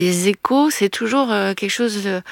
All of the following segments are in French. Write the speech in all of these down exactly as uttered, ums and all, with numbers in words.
Les échos, c'est toujours euh, quelque chose de,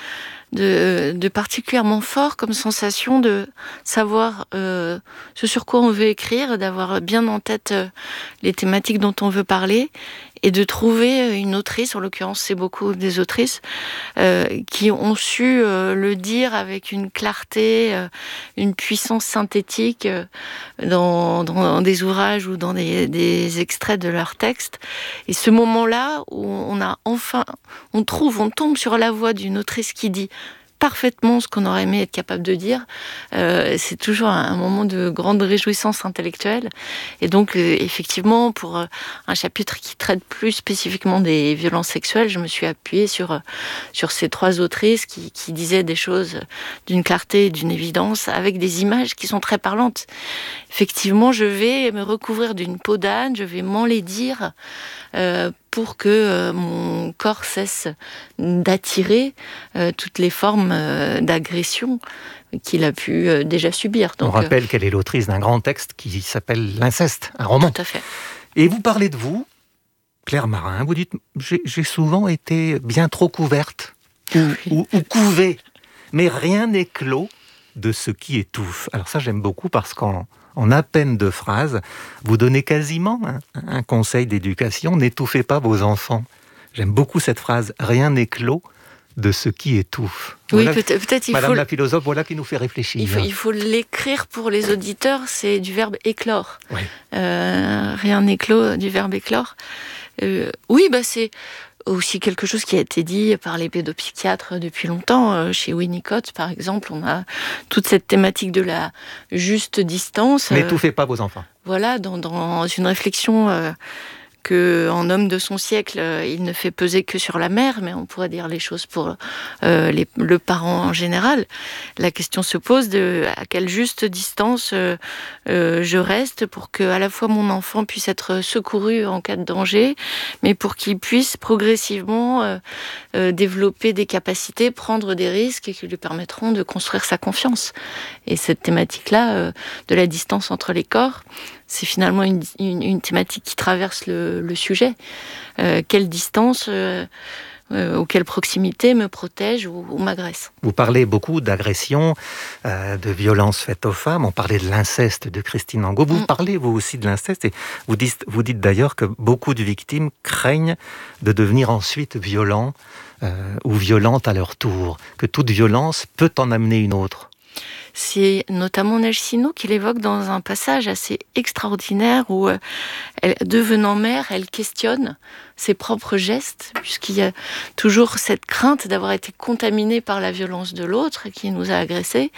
de, de particulièrement fort comme sensation de savoir euh, ce sur quoi on veut écrire, d'avoir bien en tête euh, les thématiques dont on veut parler et de trouver une autrice, en l'occurrence c'est beaucoup des autrices, euh, qui ont su euh, le dire avec une clarté, euh, une puissance synthétique euh, dans, dans des ouvrages ou dans des, des extraits de leurs textes. Et ce moment-là où on a enfin, on trouve, on tombe sur la voix d'une autrice qui dit parfaitement ce qu'on aurait aimé être capable de dire, euh, c'est toujours un, un moment de grande réjouissance intellectuelle. Et donc, euh, effectivement, pour euh, un chapitre qui traite plus spécifiquement des violences sexuelles, je me suis appuyée sur, euh, sur ces trois autrices qui, qui disaient des choses d'une clarté et d'une évidence, avec des images qui sont très parlantes. Effectivement, je vais me recouvrir d'une peau d'âne, je vais m'enlaidir euh, pour que euh, mon corps cesse d'attirer euh, toutes les formes euh, d'agression qu'il a pu euh, déjà subir. Donc, on rappelle euh... qu'elle est l'autrice d'un grand texte qui s'appelle L'Inceste, un roman. Tout à fait. Et vous parlez de vous, Claire Marin, vous dites j'ai, j'ai souvent été bien trop couverte ou, oui. ou, ou couvée, mais rien n'est clos de ce qui étouffe. Alors ça, j'aime beaucoup parce qu'en en à peine deux phrases, vous donnez quasiment un, un conseil d'éducation, n'étouffez pas vos enfants. J'aime beaucoup cette phrase, rien n'est clos de ce qui étouffe. Oui, voilà, peut-être, peut-être il Madame faut... la philosophe, voilà qui nous fait réfléchir. Il faut, il faut l'écrire pour les auditeurs, c'est du verbe éclore. Oui. Euh, rien n'est clos du verbe éclore. Euh, oui, bah c'est... aussi quelque chose qui a été dit par les pédopsychiatres depuis longtemps. Chez Winnicott, par exemple, on a toute cette thématique de la juste distance. N'étouffez pas vos enfants. Voilà, dans, dans une réflexion euh, que, en homme de son siècle, euh, il ne fait peser que sur la mère, mais on pourrait dire les choses pour euh, les, le parent en général. La question se pose de à quelle juste distance euh, euh, je reste pour que à la fois mon enfant puisse être secouru en cas de danger, mais pour qu'il puisse progressivement euh, euh, développer des capacités, prendre des risques qui lui permettront de construire sa confiance. Et cette thématique-là euh, de la distance entre les corps, c'est finalement une, une, une thématique qui traverse le, le sujet. Euh, quelle distance euh, euh, ou quelle proximité me protège ou, ou m'agresse. Vous parlez beaucoup d'agression, euh, de violences faites aux femmes. On parlait de l'inceste de Christine Angot. Vous mm. parlez, vous aussi, de l'inceste. Et vous dites, vous dites d'ailleurs que beaucoup de victimes craignent de devenir ensuite violents euh, ou violentes à leur tour. Que toute violence peut en amener une autre. C'est notamment Neige Sino qui l'évoque dans un passage assez extraordinaire où, euh, elle, devenant mère, elle questionne ses propres gestes, puisqu'il y a toujours cette crainte d'avoir été contaminée par la violence de l'autre qui nous a agressés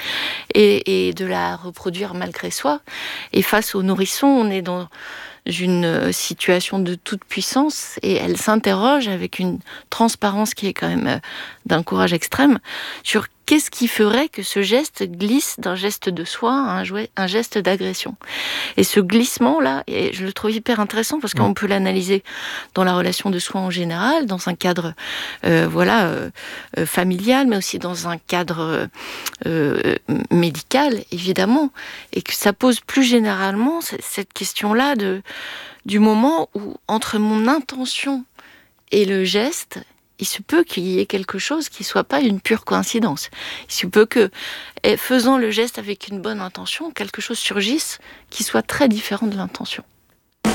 et, et de la reproduire malgré soi. Et face au nourrisson, on est dans une situation de toute puissance et elle s'interroge avec une transparence qui est quand même d'un courage extrême sur qu'est-ce qui ferait que ce geste glisse d'un geste de soi à un, jouet, un geste d'agression. Et ce glissement-là, et je le trouve hyper intéressant parce qu'on peut l'analyser dans la relation de soi en général, dans un cadre euh, voilà, euh, euh, familial, mais aussi dans un cadre euh, médical, évidemment. Et que ça pose plus généralement cette question-là de, du moment où, entre mon intention et le geste, il se peut qu'il y ait quelque chose qui ne soit pas une pure coïncidence. Il se peut que, faisant le geste avec une bonne intention, quelque chose surgisse qui soit très différent de l'intention.